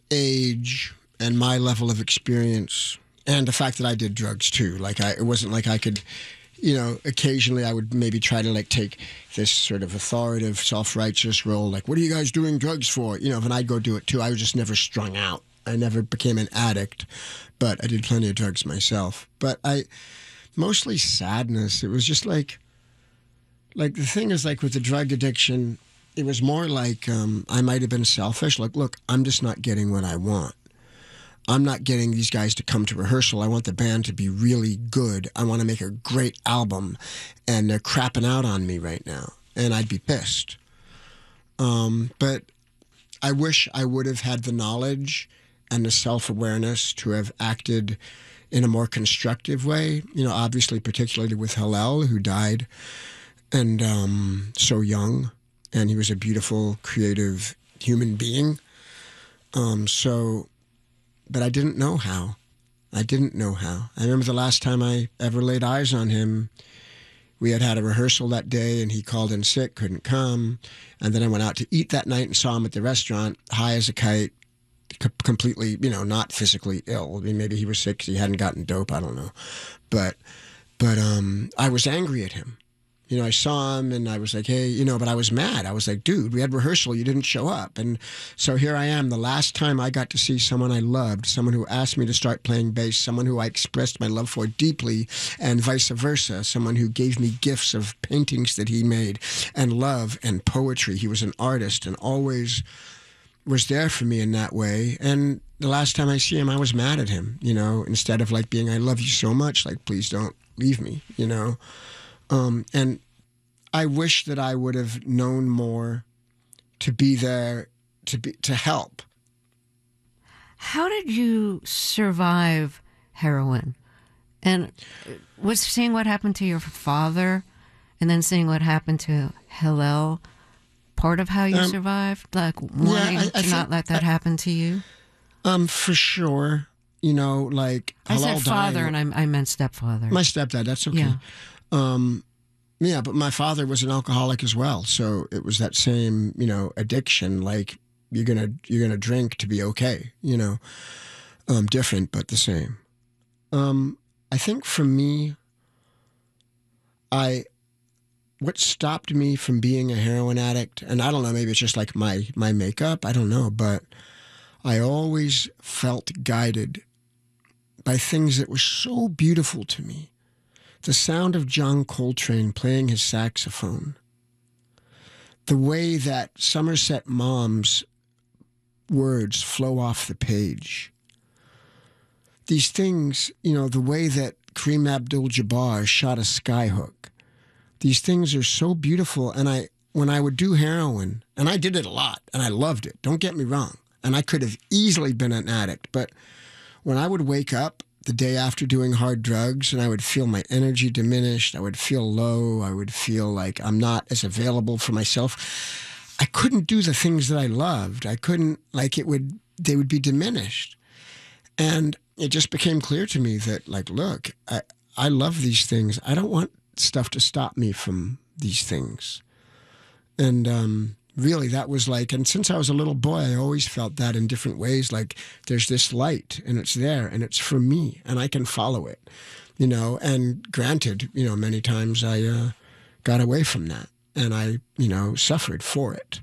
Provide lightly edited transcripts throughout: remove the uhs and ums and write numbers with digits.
age and my level of experience and the fact that I did drugs too. Like it wasn't like I could, occasionally I would maybe try to like take this sort of authoritative, self-righteous role. Like, what are you guys doing drugs for? And I'd go do it too. I was just never strung out. I never became an addict, but I did plenty of drugs myself. But mostly sadness. It was just like the thing is like with the drug addiction, it was more like I might have been selfish. Like, look, I'm just not getting what I want. I'm not getting these guys to come to rehearsal. I want the band to be really good. I want to make a great album, and they're crapping out on me right now, and I'd be pissed. But I wish I would have had the knowledge and the self-awareness to have acted in a more constructive way. Obviously, particularly with Hillel, who died and so young, and he was a beautiful, creative human being. But I didn't know how. I remember the last time I ever laid eyes on him, we had a rehearsal that day, and he called in sick, couldn't come. And then I went out to eat that night and saw him at the restaurant, high as a kite, completely, not physically ill. I mean, maybe he was sick 'cause he hadn't gotten dope. I don't know. But I was angry at him. I saw him and I was like, hey, but I was mad. I was like, dude, we had rehearsal. You didn't show up. And so here I am. The last time I got to see someone I loved, someone who asked me to start playing bass, someone who I expressed my love for deeply, and vice versa, someone who gave me gifts of paintings that he made and love and poetry. He was an artist and always was there for me in that way. And the last time I see him, I was mad at him, instead of like being, I love you so much, like, please don't leave me, and I wish that I would have known more to be there, to help. How did you survive heroin? And was seeing what happened to your father and then seeing what happened to Hillel part of how you survived? Like wanting to not let that happen to you? For sure. Like I Hillel said father dying, and I meant stepfather. My stepdad, that's okay. Yeah. But my father was an alcoholic as well, so it was that same, addiction. Like you're gonna drink to be okay, different but the same. I think for me, what stopped me from being a heroin addict, and I don't know, maybe it's just like my makeup, I don't know, but I always felt guided by things that were so beautiful to me. The sound of John Coltrane playing his saxophone. The way that Somerset Maugham's words flow off the page. These things, the way that Kareem Abdul-Jabbar shot a skyhook. These things are so beautiful. And when I would do heroin, and I did it a lot, and I loved it, don't get me wrong, and I could have easily been an addict, but when I would wake up the day after doing hard drugs and I would feel my energy diminished, I would feel low, I would feel like I'm not as available for myself, I couldn't do the things that I loved. I couldn't, they would be diminished. And it just became clear to me that, like, look, I love these things. I don't want stuff to stop me from these things. And really, that was like, and since I was a little boy, I always felt that in different ways. Like, there's this light, and it's there, and it's for me, and I can follow it, And granted, many times I got away from that, and I, suffered for it.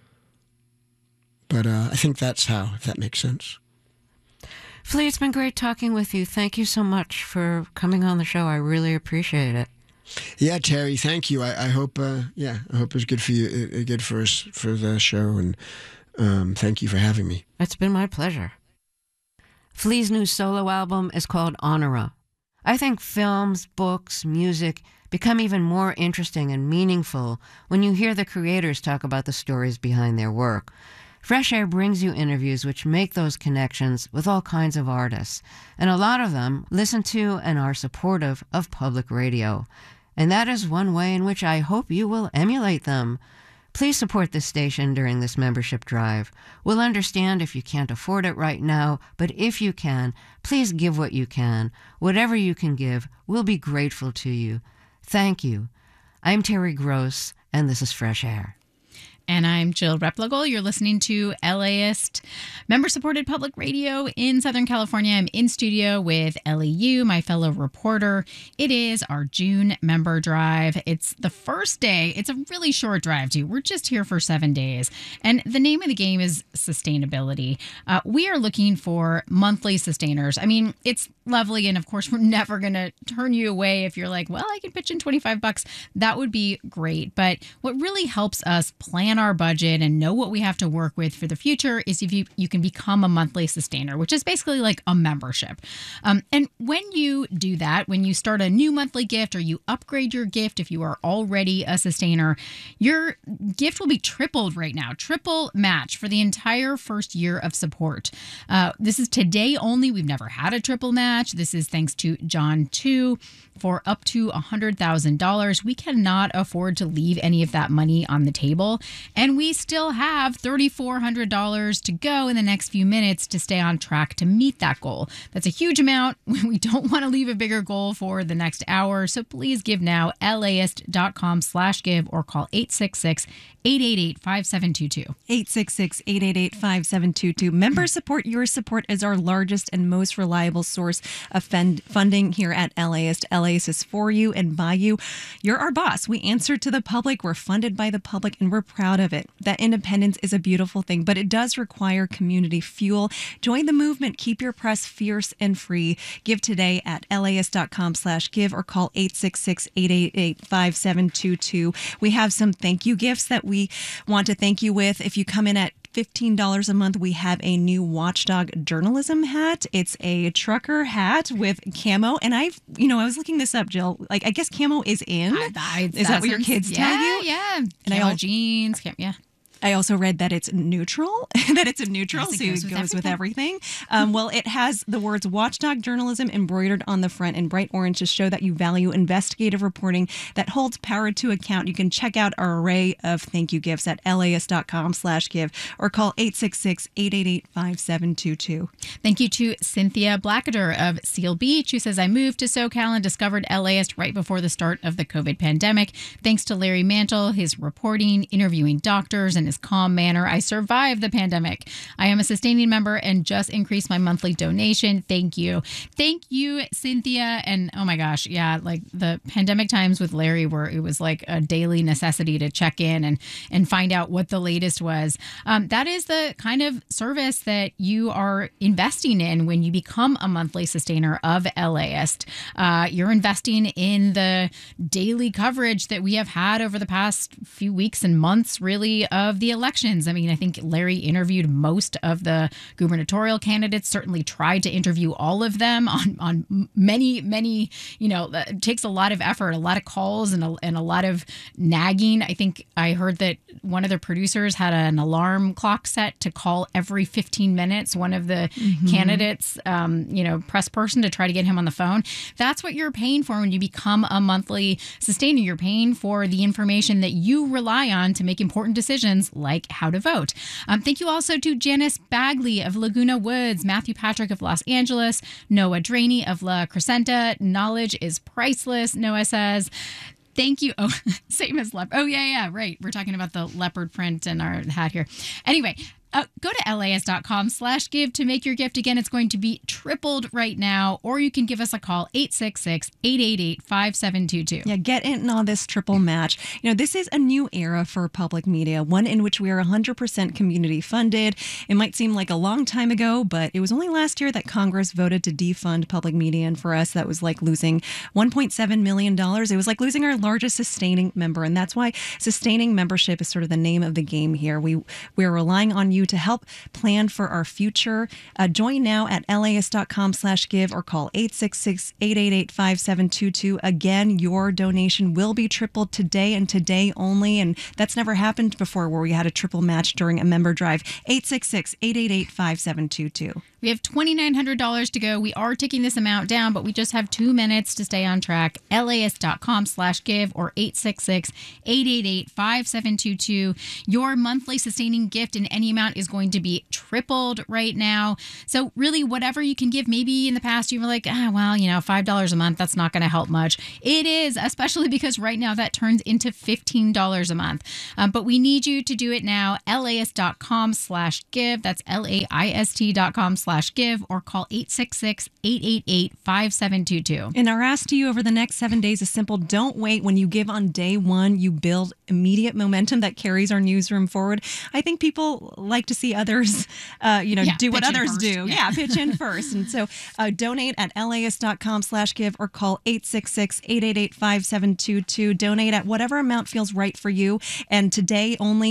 But I think that's how, if that makes sense. Flea, it's been great talking with you. Thank you so much for coming on the show. I really appreciate it. Yeah, Terry, thank you. I hope, I hope it was good for you, good for us, for the show, and thank you for having me. It's been my pleasure. Flea's new solo album is called Honora. I think films, books, music become even more interesting and meaningful when you hear the creators talk about the stories behind their work. Fresh Air brings you interviews which make those connections with all kinds of artists, and a lot of them listen to and are supportive of public radio. And that is one way in which I hope you will emulate them. Please support this station during this membership drive. We'll understand if you can't afford it right now, but if you can, please give what you can. Whatever you can give, we'll be grateful to you. Thank you. I'm Terry Gross, and this is Fresh Air. And I'm Jill Replogle. You're listening to LAist, member-supported public radio in Southern California. I'm in studio with Ellie Yu, my fellow reporter. It is our June member drive. It's the first day. It's a really short drive, too. We're just here for 7 days. And the name of the game is sustainability. We are looking for monthly sustainers. I mean, it's lovely. And of course, we're never going to turn you away if you're like, well, I can pitch in $25. That would be great. But what really helps us plan our budget and know what we have to work with for the future is if you can become a monthly sustainer, which is basically like a membership. And when you do that, when you start a new monthly gift or you upgrade your gift, if you are already a sustainer, your gift will be tripled right now, triple match for the entire first year of support. This is today only. We've never had a triple match. This is thanks to John 2 for up to $100,000. We cannot afford to leave any of that money on the table. And we still have $3,400 to go in the next few minutes to stay on track to meet that goal. That's a huge amount. We don't want to leave a bigger goal for the next hour. So please give now, laist.com/give or call 866-888-5722. 866-888-5722. Members support. Your support is our largest and most reliable source of funding here at LAist. LAist is for you and by you. You're our boss. We answer to the public. We're funded by the public, and we're proud of it. That independence is a beautiful thing, but it does require community fuel. Join the movement. Keep your press fierce and free. Give today at laist.com/give or call 866-888-5722. We have some thank you gifts that we want to thank you with. If you come in at $15 a month, we have a new Watchdog journalism hat. It's a trucker hat with camo. And I was looking this up, Jill. Like, I guess camo is in. Is that what your kids tell you? Yeah. Camo jeans. Yeah. I also read that it's neutral, yes, so it goes with everything. Well, it has the words Watchdog Journalism embroidered on the front in bright orange to show that you value investigative reporting that holds power to account. You can check out our array of thank you gifts at laist.com/give or call 866-888-5722. Thank you to Cynthia Blackader of Seal Beach, who says, I moved to SoCal and discovered LAist right before the start of the COVID pandemic. Thanks to Larry Mantle, his reporting, interviewing doctors, and his calm manner, I survived the pandemic. I am a sustaining member and just increased my monthly donation. Thank you. Thank you, Cynthia. And oh my gosh, yeah, like the pandemic times with Larry where it was like a daily necessity to check in and find out what the latest was. That is the kind of service that you are investing in when you become a monthly sustainer of LAist. You're investing in the daily coverage that we have had over the past few weeks and months, really, of the elections. I mean, I think Larry interviewed most of the gubernatorial candidates, certainly tried to interview all of them on many, it takes a lot of effort, a lot of calls and a lot of nagging. I think I heard that one of the producers had an alarm clock set to call every 15 minutes one of the candidates, press person to try to get him on the phone. That's what you're paying for when you become a monthly sustainer. You're paying for the information that you rely on to make important decisions like how to vote. Thank you also to Janice Bagley of Laguna Woods, Matthew Patrick of Los Angeles, Noah Draney of La Crescenta. Knowledge is priceless, Noah says. Thank you. Oh, same as leopard. Oh, yeah, right. We're talking about the leopard print in our hat here. Anyway, go to laist.com/give to make your gift. Again, it's going to be tripled right now, or you can give us a call, 866-888-5722. Yeah, get in on this triple match. This is a new era for public media, one in which we are 100% community funded. It might seem like a long time ago, but it was only last year that Congress voted to defund public media. And for us, that was like losing $1.7 million. It was like losing our largest sustaining member. And that's why sustaining membership is sort of the name of the game here. We're relying on you to help plan for our future. Join now at laist.com/give or call 866-888-5722. Again, your donation will be tripled today and today only. And that's never happened before where we had a triple match during a member drive. 866-888-5722. We have $2,900 to go. We are taking this amount down, but we just have 2 minutes to stay on track. laist.com/give or 866-888-5722. Your monthly sustaining gift in any amount amount is going to be tripled right now. So really, whatever you can give, maybe in the past you were like, $5 a month, that's not going to help much. It is, especially because right now that turns into $15 a month. But we need you to do it now. LAist.com/give. That's LAIST.com/give, or call 866-888-5722. And our ask to you over the next 7 days is simple. Don't wait. When you give on day one, you build immediate momentum that carries our newsroom forward. I think people like to see others, do what others do. Yeah, pitch in first. And so donate at LAist.com/give or call 866-888-5722. Donate at whatever amount feels right for you. And today only,